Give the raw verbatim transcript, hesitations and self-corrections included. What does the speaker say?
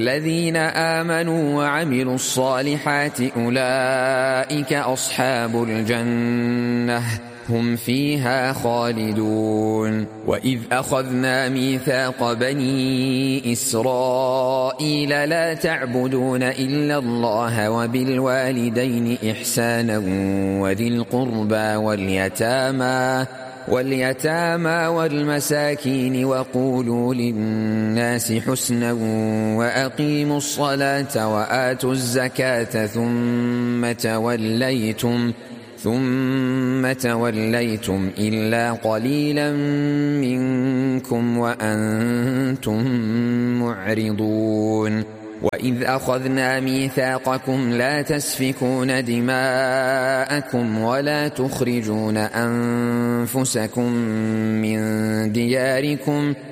الذين آمنوا وعملوا الصالحات أولئك أصحاب الجنة هم فيها خالدون. وإذ أخذنا ميثاق بني إسرائيل لا تعبدون إلا الله وبالوالدين إحسانا وذي القربى واليتامى واليتامى والمساكين وقولوا للناس حسنا وأقيموا الصلاة وآتوا الزكاة ثم توليتم ثم توليتم إلا قليلا منكم وأنتم معرضون. وإذ أخذنا ميثاقكم لا تسفكون دماءكم ولا تخرجون أنفسكم من دياركم